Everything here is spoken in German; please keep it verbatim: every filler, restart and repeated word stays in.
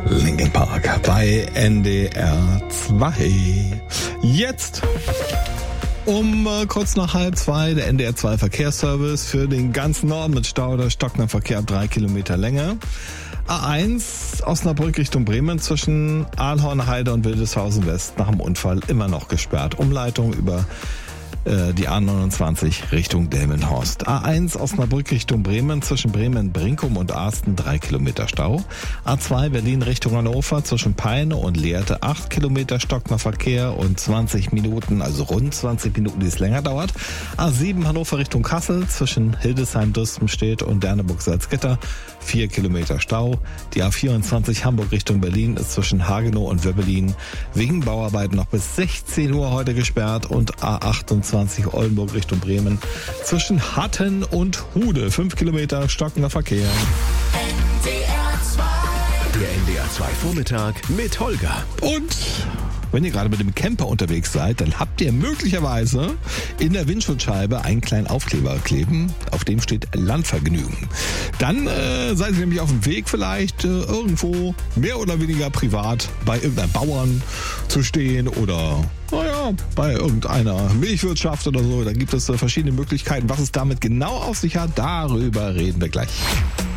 Linkin Park bei N D R zwei. Jetzt um äh, kurz nach halb zwei der N D R zwei Verkehrsservice für den ganzen Norden mit Stau oder stockender Verkehr ab drei Kilometer Länge. A eins Osnabrück Richtung Bremen zwischen Ahlhornheide und Wildeshausen West nach dem Unfall immer noch gesperrt. Umleitung über die A neunundzwanzig Richtung Delmenhorst. A eins Osnabrück Richtung Bremen zwischen Bremen, Brinkum und Arsten drei Kilometer Stau. A zwei Berlin Richtung Hannover zwischen Peine und Lehrte acht Kilometer stockender Verkehr und zwanzig Minuten, also rund zwanzig Minuten, die es länger dauert. A sieben Hannover Richtung Kassel zwischen Hildesheim, Dürstenstedt und Derneburg-Salzgitter vier Kilometer Stau. Die A vierundzwanzig Hamburg Richtung Berlin ist zwischen Hagenow und Wöbbelin wegen Bauarbeiten noch bis sechzehn Uhr heute gesperrt und A achtundzwanzig Oldenburg Richtung Bremen zwischen Hatten und Hude fünf Kilometer stockender Verkehr. N D R zwei. Der N D R zwei Vormittag mit Holger. Und wenn ihr gerade mit dem Camper unterwegs seid, dann habt ihr möglicherweise in der Windschutzscheibe einen kleinen Aufkleber kleben, auf dem steht Landvergnügen. Dann äh, seid ihr nämlich auf dem Weg vielleicht äh, irgendwo mehr oder weniger privat bei irgendeinem Bauern zu stehen oder naja, bei irgendeiner Milchwirtschaft oder so. Da gibt es äh, verschiedene Möglichkeiten. Was es damit genau auf sich hat, darüber reden wir gleich.